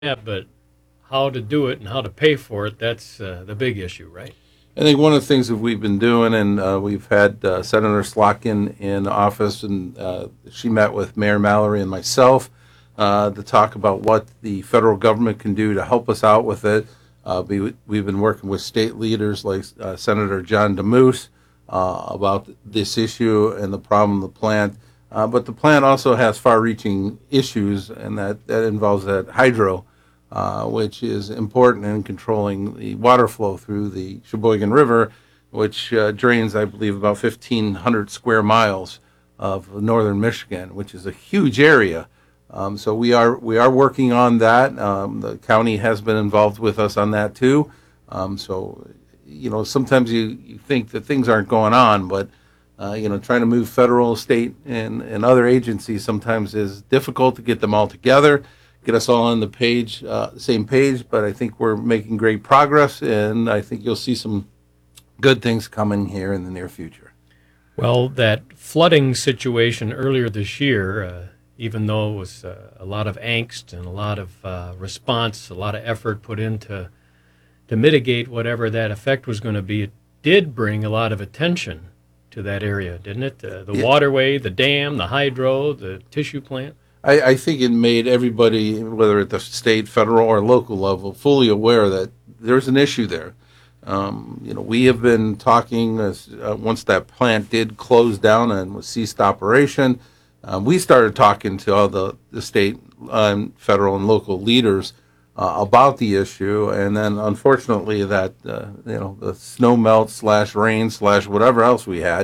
that, but how to do it and how to pay for it, that's the big issue, right? I think one of the things that we've been doing, and we've had Senator Slotkin in office, and she met with Mayor Mallory and myself to talk about what the federal government can do to help us out with it. We've been working with state leaders like Senator John DeMoose about this issue and the problem of the plant. But the plant also has far-reaching issues, and that involves that hydro, which is important in controlling the water flow through the Sheboygan River, which drains, I believe, about 1,500 square miles of northern Michigan, which is a huge area. So we are working on that. The county has been involved with us on that too. So sometimes you think that things aren't going on, but trying to move federal, state, and other agencies sometimes is difficult to get them all together, get us all on the same page. But I think we're making great progress, and I think you'll see some good things coming here in the near future. Well, that flooding situation earlier this year, even though it was a lot of angst and a lot of response, a lot of effort put into to mitigate whatever that effect was going to be, it did bring a lot of attention to that area, didn't it? The Yeah, waterway, the dam, the hydro, the tissue plant. I think it made everybody, whether at the state, federal, or local level, fully aware that there's an issue there. We have been talking once that plant did close down and was ceased operation. We started talking to all the state, federal, and local leaders about the issue, and then unfortunately that the snow melt slash rain slash whatever else we had,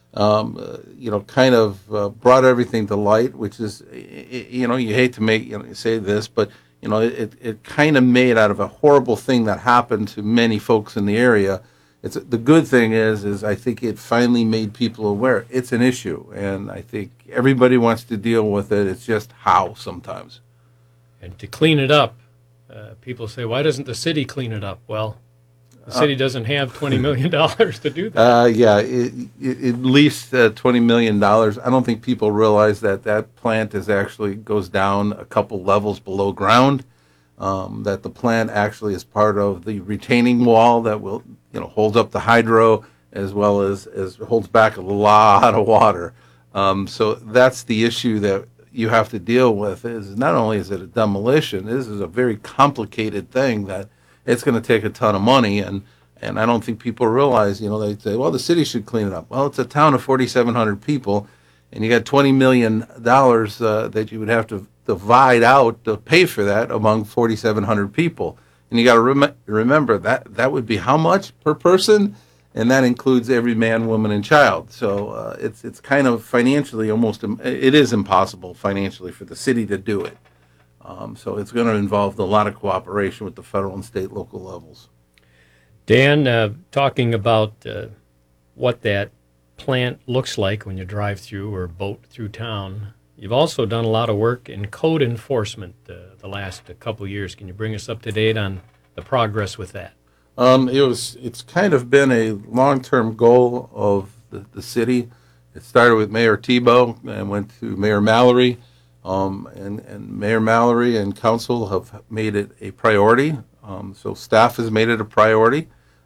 kind of brought everything to light, which is, you hate to say this, but it kind of made out of a horrible thing that happened to many folks in the area. The good thing is I think it finally made people aware it's an issue, and I think everybody wants to deal with it. It's just how sometimes. And to clean it up, people say, why doesn't the city clean it up? Well, the city doesn't have $20 million to do that. Yeah, at least $20 million. I don't think people realize that plant is actually goes down a couple levels below ground. That the plant actually is part of the retaining wall that will, holds up the hydro as well as holds back a lot of water. So that's the issue that you have to deal with. Is not only is it a demolition, this is a very complicated thing that it's going to take a ton of money, and I don't think people realize. They say, well, the city should clean it up. Well, it's a town of 4,700 people, and you got $20 million that you would have to divide out to pay for that among 4,700 people. And you got to remember that would be how much per person, and that includes every man, woman, and child. So it's kind of financially it is impossible financially for the city to do it. So it's going to involve a lot of cooperation with the federal and state local levels. Dan, talking about what that plant looks like when you drive through or boat through town, you've also done a lot of work in code enforcement the last couple of years. Can you bring us up to date on the progress with that? It's kind of been a long-term goal of the city. It started with Mayor Tebow and went to Mayor Mallory. And Mayor Mallory and council have made it a priority. So staff has made it a priority.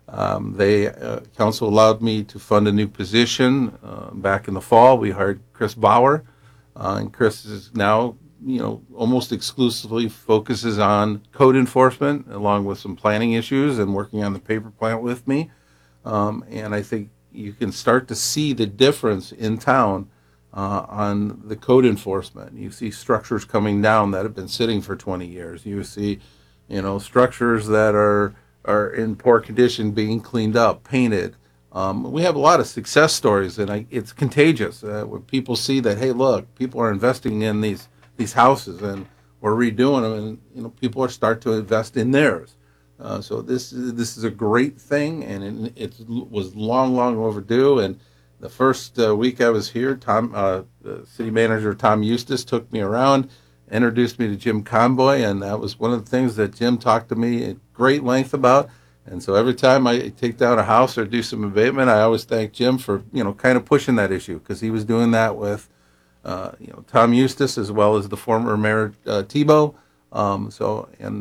Council allowed me to fund a new position back in the fall. We hired Chris Bauer, and Chris is now, almost exclusively focuses on code enforcement along with some planning issues and working on the paper plant with me. And I think you can start to see the difference in town on the code enforcement. You see structures coming down that have been sitting for 20 years. You see, structures that are in poor condition being cleaned up, painted. We have a lot of success stories, and it's contagious when people see that. Hey, look, people are investing in these houses, and we're redoing them, and people are starting to invest in theirs. So this is a great thing, and it was long overdue. And the first week I was here, City Manager Tom Eustace took me around, introduced me to Jim Conboy, and that was one of the things that Jim talked to me at great length about. And so every time I take down a house or do some abatement, I always thank Jim for kind of pushing that issue, because he was doing that with Tom Eustace as well as the former Mayor Tebow. So, and